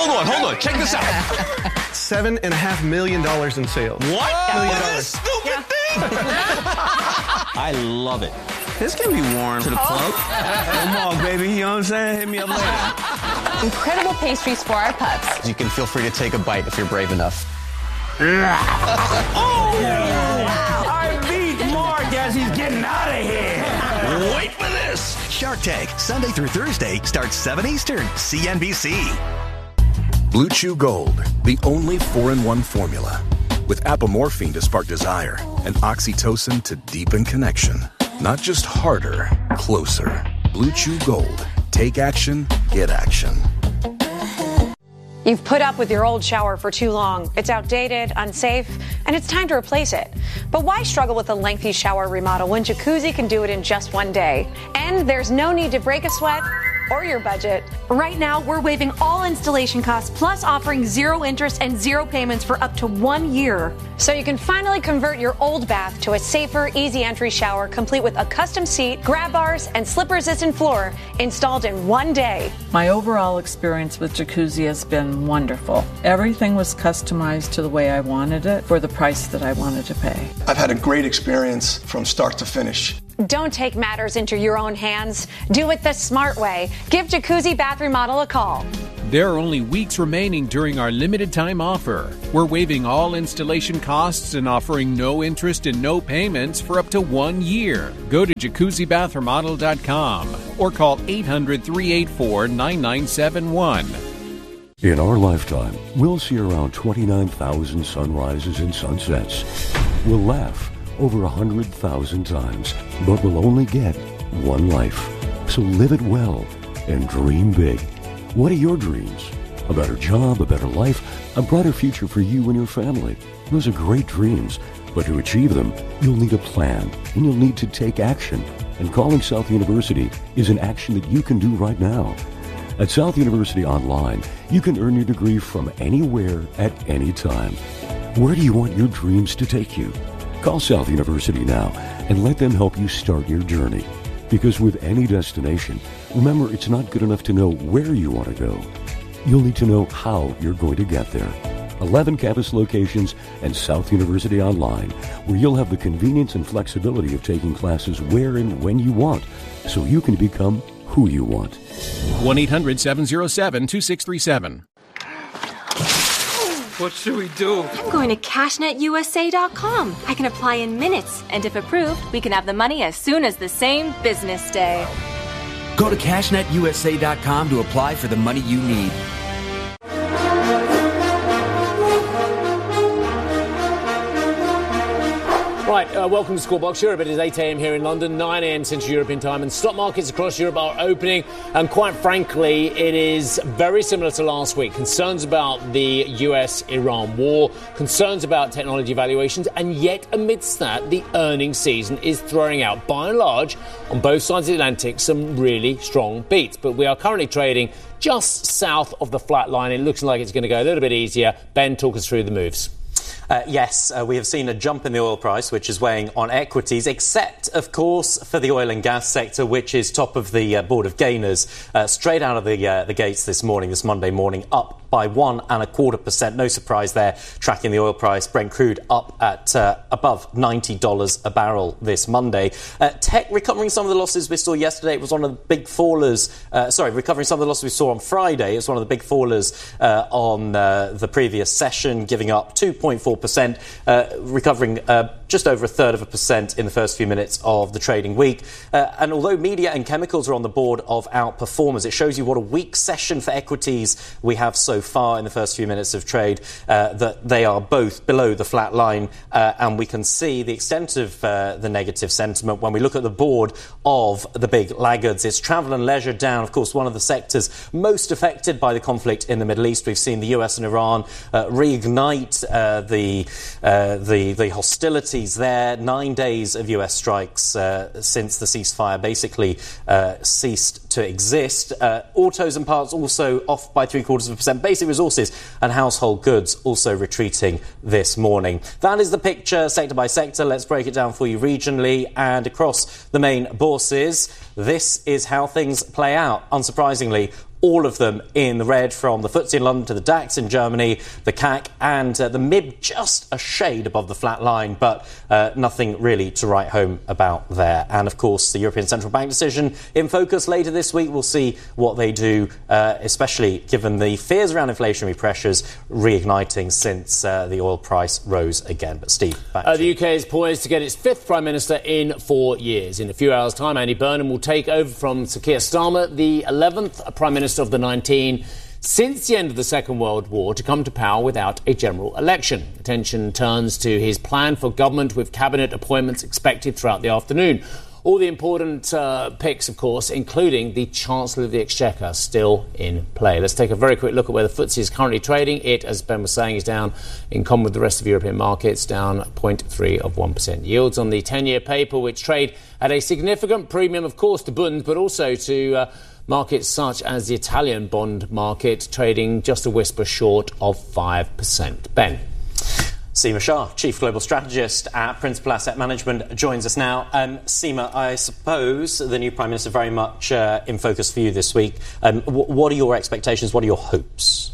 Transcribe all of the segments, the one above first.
Hold on. Check this out. $7.5 million in sales. What? $1 million. This stupid thing? I love it. This can be worn to the plug. Come on, baby. You know what I'm saying? Hit me up later. Incredible pastries for our pups. You can feel free to take a bite if you're brave enough. I beat Mark as he's getting out of here. Wait for this. Shark Tank, Sunday through Thursday, starts 7 Eastern, CNBC. Blue Chew Gold, the only 4-in-1 formula. With apomorphine to spark desire and oxytocin to deepen connection. Not just harder, closer. Blue Chew Gold. Take action, get action. You've put up with your old shower for too long. It's outdated, unsafe, and it's time to replace it. But why struggle with a lengthy shower remodel when Jacuzzi can do it in just one day? And there's no need to break a sweat or your budget. Right now, we're waiving all installation costs, plus offering 0 interest and 0 payments for up to 1 year. So you can finally convert your old bath to a safer, easy entry shower, complete with a custom seat, grab bars, and slip-resistant floor installed in 1 day. My overall experience with Jacuzzi has been wonderful. Everything was customized to the way I wanted it for the price that I wanted to pay. I've had a great experience from start to finish. Don't take matters into your own hands. Do it the smart way. Give Jacuzzi Bath Remodel a call. There are only weeks remaining during our limited time offer. We're waiving all installation costs and offering no interest and no payments for up to 1 year. Go to jacuzzibathremodel.com or call 800-384-9971. In our lifetime, we'll see around 29,000 sunrises and sunsets. We'll laugh over 100,000 times, but we'll only get one life. So live it well and dream big. What are your dreams? A better job, a better life, a brighter future for you and your family. Those are great dreams, but to achieve them, you'll need a plan, and you'll need to take action. And calling South University is an action that you can do right now. At South University Online, you can earn your degree from anywhere at any time. Where do you want your dreams to take you? Call South University now and let them help you start your journey. Because with any destination, remember, it's not good enough to know where you want to go. You'll need to know how you're going to get there. 11 campus locations and South University Online, where you'll have the convenience and flexibility of taking classes where and when you want, so you can become who you want. 1-800-707-2637. What should we do? I'm going to CashNetUSA.com. I can apply in minutes, and if approved, we can have the money as soon as the same business day. Go to CashNetUSA.com to apply for the money you need. Right, welcome to Squawk Europe. It is 8 a.m. here in London, 9 a.m. Central European time, and stock markets across Europe are opening. And quite frankly, it is very similar to last week. Concerns about the US-Iran war, concerns about technology valuations, and yet amidst that, the earnings season is throwing out, by and large, on both sides of the Atlantic, some really strong beats. But we are currently trading just south of the flat line. It looks like it's going to go a little bit easier. Ben, talk us through the moves. Yes, we have seen a jump in the oil price, which is weighing on equities, except, of course, for the oil and gas sector, which is top of the board of gainers, straight out of the gates this Monday morning, up by 1.25%. No surprise there, tracking the oil price. Brent crude up at above $90 a barrel this Monday. Tech recovering some of the losses we saw yesterday. It was one of the big fallers. Recovering some of the losses we saw on Friday. It was one of the big fallers on the previous session, giving up 2.4%, recovering just over 1/3% in the first few minutes of the trading week. And although media and chemicals are on the board of outperformers, it shows you what a weak session for equities we have so far in the first few minutes of trade, that they are both below the flat line, and we can see the extent of the negative sentiment when we look at the board of the big laggards. It's travel and leisure down, of course, one of the sectors most affected by the conflict in the Middle East. We've seen the US and Iran reignite the hostilities there. 9 days of US strikes since the ceasefire basically ceased to exist. Autos and parts also off by 0.75%. Basic resources and household goods also retreating this morning. That is the picture sector by sector. Let's break it down for you regionally and across the main bourses. This is how things play out. Unsurprisingly, all of them in the red, from the FTSE in London to the DAX in Germany, the CAC and the MIB just a shade above the flat line, but nothing really to write home about there. And of course, the European Central Bank decision in focus later this week. We'll see what they do, especially given the fears around inflationary pressures reigniting since the oil price rose again. But Steve, back to the UK is poised to get its 5th Prime Minister in 4 years. In a few hours' time, Andy Burnham will take over from Sir Keir Starmer, the 11th Prime Minister of the 19 since the end of the Second World War to come to power without a general election. Attention turns to his plan for government, with cabinet appointments expected throughout the afternoon. All the important picks, of course, including the Chancellor of the Exchequer, still in play. Let's take a very quick look at where the FTSE is currently trading. It, as Ben was saying, is down in common with the rest of European markets, down 0.3%. Yields on the 10-year paper, which trade at a significant premium, of course, to Bund, but also to markets such as the Italian bond market, trading just a whisper short of 5%. Ben. Seema Shah, Chief Global Strategist at Principal Asset Management, joins us now. Seema, I suppose the new Prime Minister very much in focus for you this week. What are your expectations? What are your hopes?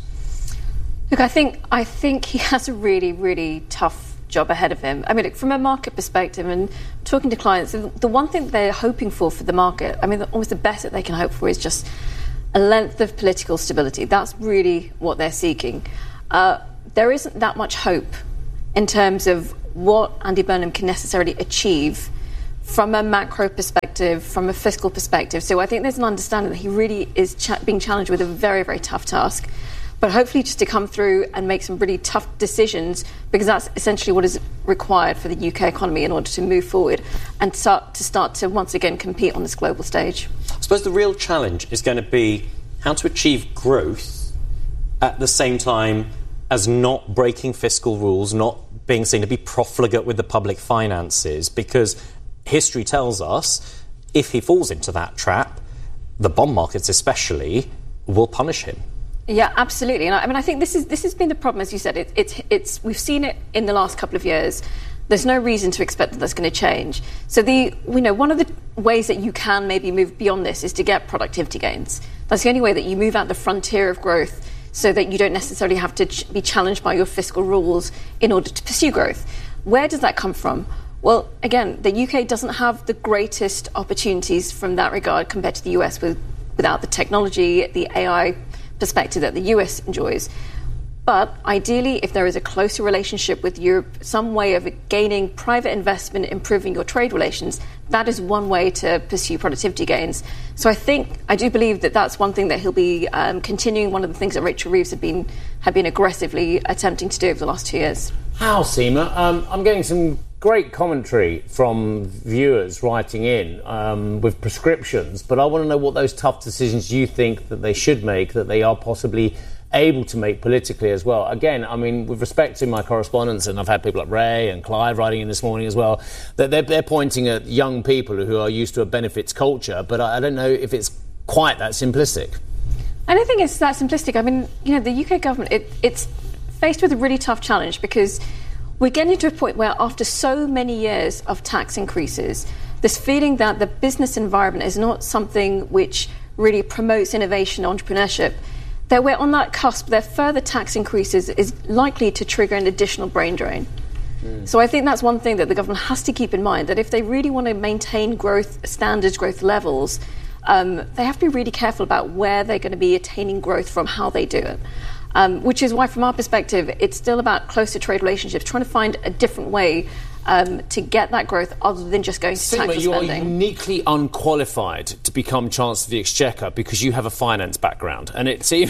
Look, I think he has a really, really tough job ahead of him. I mean, from a market perspective and talking to clients, the one thing they're hoping for the market, I mean, almost the best that they can hope for is just a length of political stability. That's really what they're seeking. There isn't that much hope in terms of what Andy Burnham can necessarily achieve from a macro perspective, from a fiscal perspective. So I think there's an understanding that he really is being challenged with a very, very tough task. But hopefully just to come through and make some really tough decisions, because that's essentially what is required for the UK economy in order to move forward and start to once again compete on this global stage. I suppose the real challenge is going to be how to achieve growth at the same time as not breaking fiscal rules, not being seen to be profligate with the public finances, because history tells us if he falls into that trap, the bond markets especially will punish him. Yeah, absolutely. And I think this has been the problem, as you said. It's we've seen it in the last couple of years. There's no reason to expect that that's going to change. So one of the ways that you can maybe move beyond this is to get productivity gains. That's the only way that you move out the frontier of growth, so that you don't necessarily have to be challenged by your fiscal rules in order to pursue growth. Where does that come from? Well, again, the UK doesn't have the greatest opportunities from that regard compared to the US without the technology, the AI perspective that the US enjoys. But ideally, if there is a closer relationship with Europe, some way of gaining private investment, improving your trade relations, that is one way to pursue productivity gains. So I do believe that that's one thing that he'll be continuing, one of the things that Rachel Reeves had been aggressively attempting to do over the last 2 years. How, Seema? I'm getting some great commentary from viewers writing in with prescriptions, but I want to know what those tough decisions you think that they should make, that they are possibly able to make politically as well. Again, I mean, with respect to my correspondence, and I've had people like Ray and Clive writing in this morning as well, that they're pointing at young people who are used to a benefits culture, but I don't know if it's quite that simplistic. I don't think it's that simplistic. I mean, the UK government, it's faced with a really tough challenge, because we're getting to a point where after so many years of tax increases, this feeling that the business environment is not something which really promotes innovation and entrepreneurship, that we're on that cusp that further tax increases is likely to trigger an additional brain drain. So I think that's one thing that the government has to keep in mind, that if they really want to maintain growth standards, growth levels, they have to be really careful about where they're going to be attaining growth from, how they do it. Which is why, from our perspective, it's still about closer trade relationships, trying to find a different way to get that growth other than just going to tax Seema, for you spending. are uniquely unqualified to become Chancellor of the Exchequer because you have a finance background. And it seems...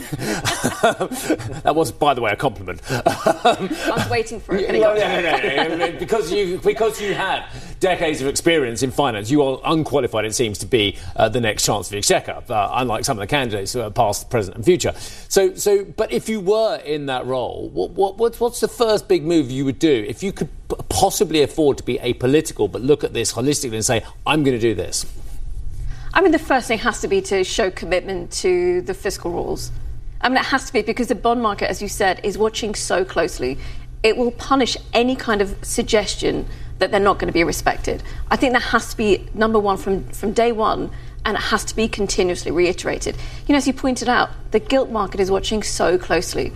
that was, by the way, a compliment. I was waiting for it. No. Because you had decades of experience in finance, you are unqualified, it seems, to be the next Chancellor of the Exchequer, unlike some of the candidates who are past, present and future. But if you were in that role, what's the first big move you would do if you could possibly afford to be apolitical but look at this holistically and say, I'm going to do this? I mean, the first thing has to be to show commitment to the fiscal rules. I mean, it has to be, because the bond market, as you said, is watching so closely. It will punish any kind of suggestion that they're not going to be respected. I think that has to be, number one, from day one, and it has to be continuously reiterated. You know, as you pointed out, the gilt market is watching so closely.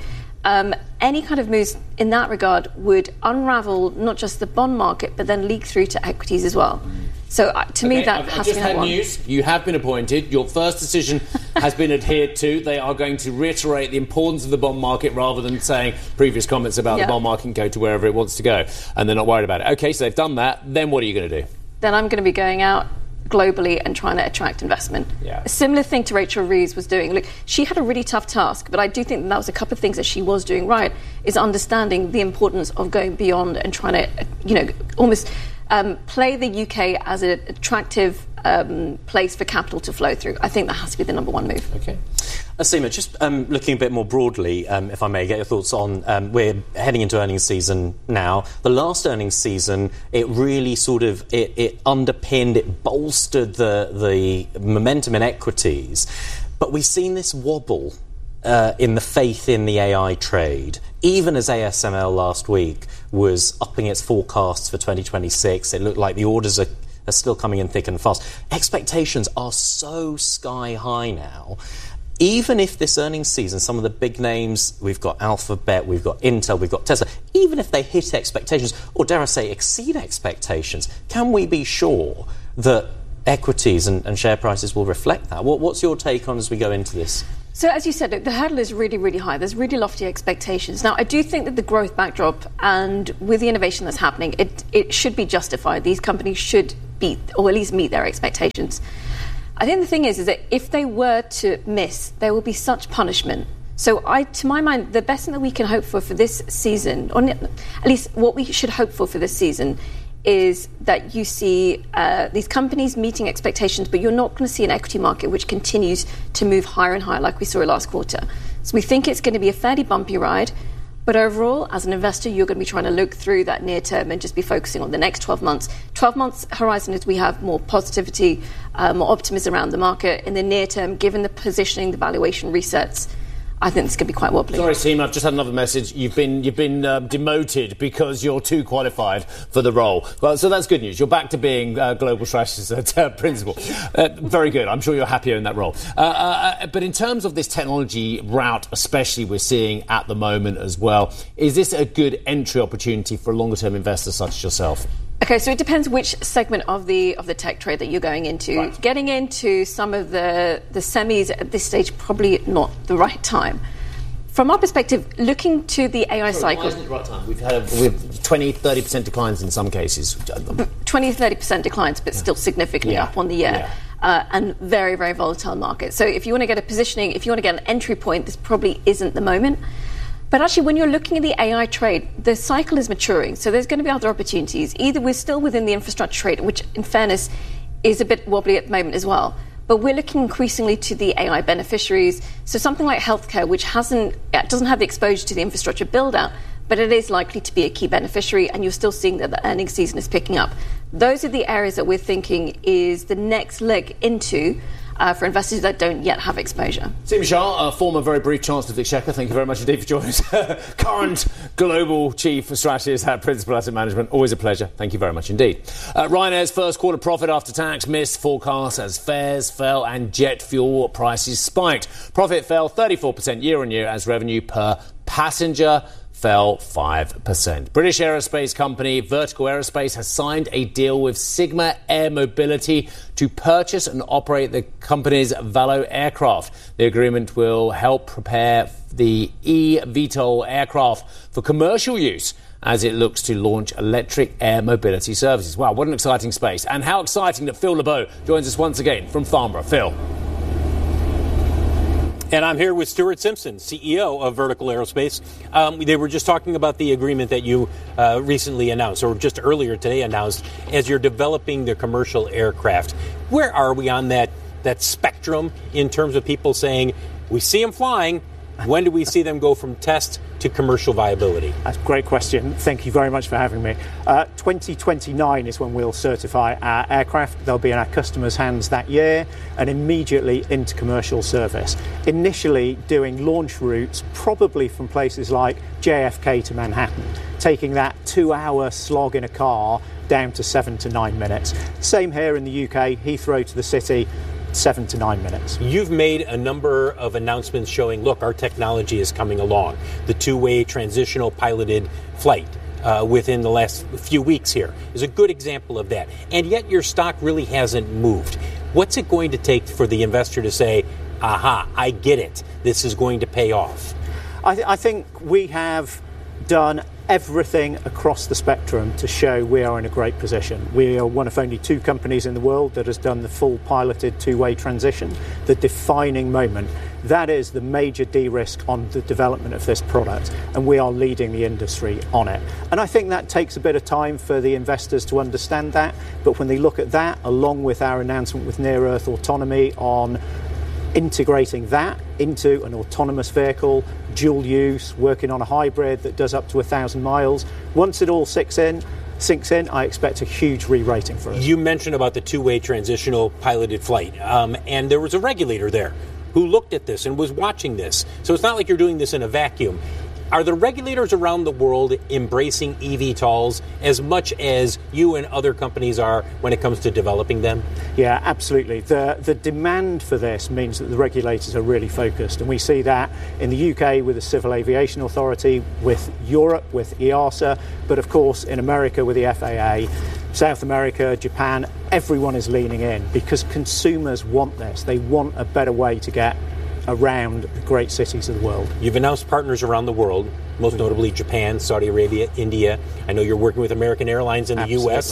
Any kind of moves in that regard would unravel not just the bond market, but then leak through to equities as well. So to me, that has to be had news. You have been appointed. Your first decision has been adhered to. They are going to reiterate the importance of the bond market rather than saying previous comments about the bond market can go to wherever it wants to go. And they're not worried about it. OK, so they've done that. Then what are you going to do? Then I'm going to be going out globally and trying to attract investment. Yeah. A similar thing to Rachel Reeves was doing. Look, she had a really tough task, but I do think that was a couple of things that she was doing right, is understanding the importance of going beyond and trying to, almost play the UK as an attractive place for capital to flow through. I think that has to be the number one move. OK. Asima, just looking a bit more broadly, if I may get your thoughts on, we're heading into earnings season now. The last earnings season, it really it underpinned, it bolstered the momentum in equities. But we've seen this wobble in the faith in the AI trade. Even as ASML last week was upping its forecasts for 2026, it looked like the orders are still coming in thick and fast. Expectations are so sky high now. Even if this earnings season, some of the big names, we've got Alphabet, we've got Intel, we've got Tesla, even if they hit expectations, or dare I say exceed expectations, can we be sure that equities and share prices will reflect that? What's your take on as we go into this? So as you said, the hurdle is really, really high. There's really lofty expectations. Now, I do think that the growth backdrop and with the innovation that's happening, it should be justified. These companies should beat or at least meet their expectations. I think the thing is that if they were to miss, there will be such punishment. So to my mind, the best thing that we can hope for this season, or at least what we should hope for this season, is that you see these companies meeting expectations, but you're not going to see an equity market which continues to move higher and higher like we saw last quarter. So we think it's going to be a fairly bumpy ride. But overall, as an investor, you're going to be trying to look through that near term and just be focusing on the next 12 months. 12 months horizon is we have more positivity, more optimism around the market. In the near term, given the positioning, the valuation resets, I think this could be quite wobbly. Sorry, Seema, I've just had another message. You've been demoted because you're too qualified for the role. Well, so that's good news. You're back to being global strategist at Principal. Very good. I'm sure you're happier in that role. But in terms of this technology route, especially we're seeing at the moment as well, is this a good entry opportunity for a longer-term investor such as yourself? Okay, so it depends which segment of the tech trade that you're going into. Right. Getting into some of the semis at this stage, probably not the right time. From our perspective, looking to the AI cycle... Why isn't it the right time? We've had 20-30% declines in some cases. 20-30% declines, but still significantly up on the year. Yeah. And very, very volatile market. So if you want to get a positioning, if you want to get an entry point, this probably isn't the moment. But actually, when you're looking at the AI trade, the cycle is maturing. So there's going to be other opportunities. Either we're still within the infrastructure trade, which, in fairness, is a bit wobbly at the moment as well. But we're looking increasingly to the AI beneficiaries. So something like healthcare, which doesn't have the exposure to the infrastructure build-out, but it is likely to be a key beneficiary, and you're still seeing that the earnings season is picking up. Those are the areas that we're thinking is the next leg into for investors that don't yet have exposure. Seema Shah, former very brief Chancellor of the Exchequer, thank you very much indeed for joining us. Current Global Chief Strategist at Principal Asset Management. Always a pleasure. Thank you very much indeed. Ryanair's first quarter profit after tax missed forecasts as fares fell and jet fuel prices spiked. Profit fell 34% year on year as revenue per passenger fell 5%. British aerospace company Vertical Aerospace has signed a deal with Sigma Air Mobility to purchase and operate the company's Valo aircraft. The agreement will help prepare the eVTOL aircraft for commercial use as it looks to launch electric air mobility services. Wow, what an exciting space. And how exciting that Phil LeBeau joins us once again from Farnborough. Phil. And I'm here with Stuart Simpson, CEO of Vertical Aerospace. They were just talking about the agreement that you recently announced, or just earlier today announced, as you're developing the commercial aircraft. Where are we on that spectrum in terms of people saying, we see them flying, when do we see them go from test to commercial viability? That's a great question. Thank you very much for having me. 2029 is when we'll certify our aircraft. They'll be in our customers' hands that year and immediately into commercial service. Initially doing launch routes probably from places like JFK to Manhattan, taking that 2-hour slog in a car down to 7 to 9 minutes. Same here in the UK, Heathrow to the city, 7 to 9 minutes. You've made a number of announcements showing, look, our technology is coming along. The two-way transitional piloted flight within the last few weeks here is a good example of that. And yet your stock really hasn't moved. What's it going to take for the investor to say, aha, I get it, this is going to pay off? I think we have done everything across the spectrum to show we are in a great position. We are one of only 2 companies in the world that has done the full piloted two-way transition, the defining moment. That is the major de-risk on the development of this product, and we are leading the industry on it. And I think that takes a bit of time for the investors to understand that, but when they look at that, along with our announcement with Near Earth Autonomy on integrating that into an autonomous vehicle, dual use, working on a hybrid that does up to 1,000 miles. Once it all sinks in, I expect a huge re-rating for us. You mentioned about the two-way transitional piloted flight, and there was a regulator there who looked at this and was watching this. So it's not like you're doing this in a vacuum. Are the regulators around the world embracing eVTOLs as much as you and other companies are when it comes to developing them? Yeah, absolutely. The demand for this means that the regulators are really focused, and we see that in the UK with the Civil Aviation Authority, with Europe with EASA, but of course in America with the FAA, South America, Japan. Everyone is leaning in because consumers want this. They want a better way to get around the great cities of the world. You've announced partners around the world, most notably Japan, Saudi Arabia, India. I know you're working with American Airlines in the U.S.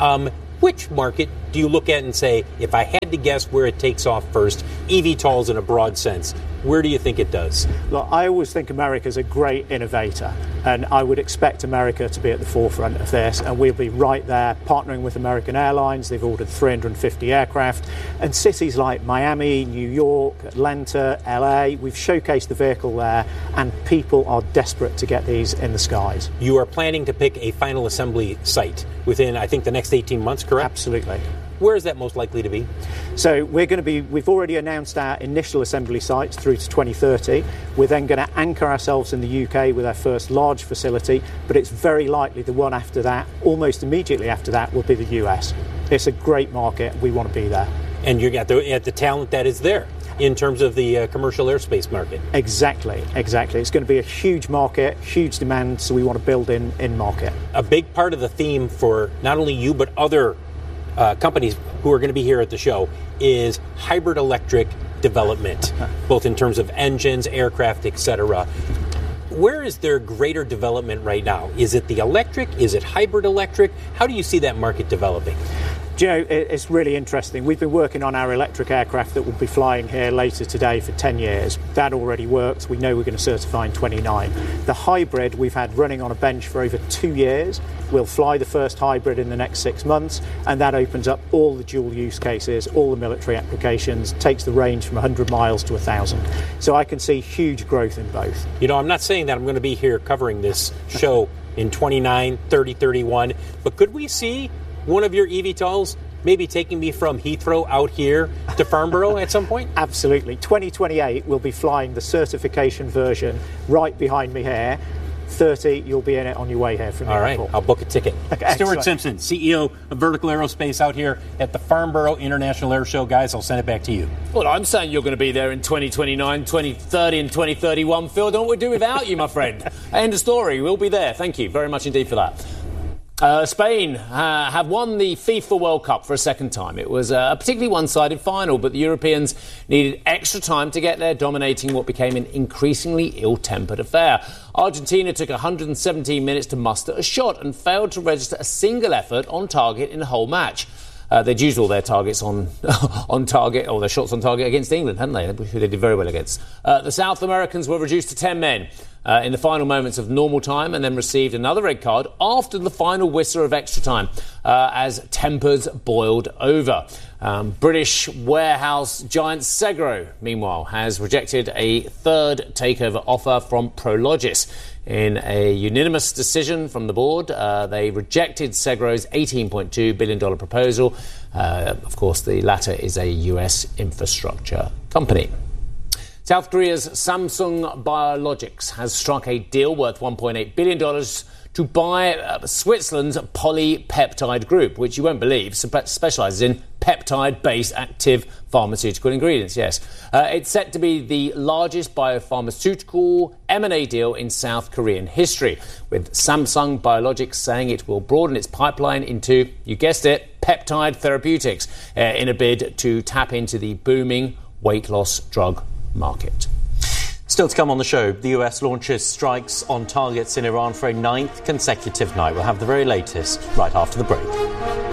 Which market do you look at and say, if I had to guess where it takes off first, eVTOLs in a broad sense, where do you think it does? Look, I always think America's a great innovator, and I would expect America to be at the forefront of this, and we'll be right there partnering with American Airlines. They've ordered 350 aircraft, and cities like Miami, New York, Atlanta, LA, we've showcased the vehicle there, and people are desperate to get these in the skies. You are planning to pick a final assembly site within, I think, the next 18 months, correct? Absolutely. Where is that most likely to be? So we've already announced our initial assembly sites through to 2030. We're then going to anchor ourselves in the UK with our first large facility, but it's very likely the one after that, almost immediately after that, will be the US. It's a great market. We want to be there. And you're at the talent that is there in terms of the commercial airspace market. Exactly. It's going to be a huge market, huge demand, so we want to build in market. A big part of the theme for not only you but other companies who are going to be here at the show is hybrid electric development, both in terms of engines, aircraft, etc. Where is there greater development right now? Is it the electric? Is it hybrid electric? How do you see that market developing? Do you know, it's really interesting. We've been working on our electric aircraft that will be flying here later today for 10 years. That already works. We know we're going to certify in 29. The hybrid we've had running on a bench for over 2 years. We'll fly the first hybrid in the next 6 months, and that opens up all the dual use cases, all the military applications, takes the range from 100 miles to 1,000. So I can see huge growth in both. You know, I'm not saying that I'm going to be here covering this show in 29, 30, 31, but could we see one of your eVTOLs maybe taking me from Heathrow out here to Farnborough at some point? Absolutely. 2028, we'll be flying the certification version right behind me here. 30, you'll be in it on your way here from the airport. All right, I'll book a ticket. Okay, Stuart Simpson, CEO of Vertical Aerospace, out here at the Farnborough International Air Show. Guys, I'll send it back to you. Well, I'm saying you're going to be there in 2029, 2030 and 2031. Phil, don't we do without you, my friend? End of story. We'll be there. Thank you very much indeed for that. Spain have won the FIFA World Cup for a second time. It was a particularly one-sided final, but the Europeans needed extra time to get there, dominating what became an increasingly ill-tempered affair. Argentina took 117 minutes to muster a shot and failed to register a single effort on target in the whole match. They'd used all their targets on target, or their shots on target against England, hadn't they? Who they did very well against. The South Americans were reduced to 10 men in the final moments of normal time, and then received another red card after the final whistle of extra time as tempers boiled over. British warehouse giant Segro, meanwhile, has rejected a third takeover offer from Prologis. In a unanimous decision from the board, they rejected Segro's $18.2 billion proposal. Of course, the latter is a US infrastructure company. South Korea's Samsung Biologics has struck a deal worth $1.8 billion to buy Switzerland's Polypeptide Group, which you won't believe specialises in peptide-based active pharmaceutical ingredients, yes. It's set to be the largest biopharmaceutical M&A deal in South Korean history, with Samsung Biologics saying it will broaden its pipeline into, you guessed it, peptide therapeutics in a bid to tap into the booming weight loss drug market. Still to come on the show, the US launches strikes on targets in Iran for a 9th consecutive night. We'll have the very latest right after the break.